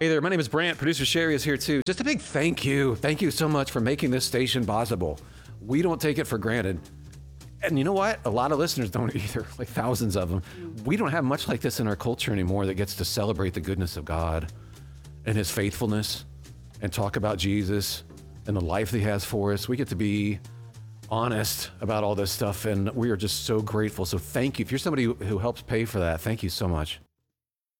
Hey there, my name is Brant. Producer Sherry is here too. Just a big thank you. Thank you so much for making this station possible. We don't take it for granted. And you know what? A lot of listeners don't either, like thousands of them. We don't have much like this in our culture anymore that gets to celebrate the goodness of God and his faithfulness and talk about Jesus and the life that he has for us. We get to be honest about all this stuff, and we are just so grateful. So thank you. If you're somebody who helps pay for that, thank you so much.